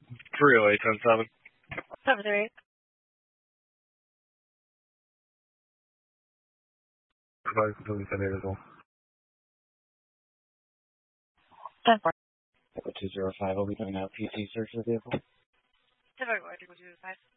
308, 10-7. 738. Provide completely San Diego as well. 10-4. 205, I'll be coming out. PC search the vehicle. 10-4, 205.